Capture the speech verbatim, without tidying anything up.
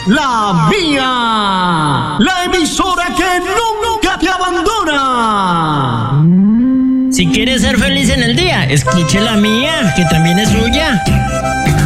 la mía, la emisora que nunca te abandona. Si quieres ser feliz en el día, escuche la mía, que también es suya.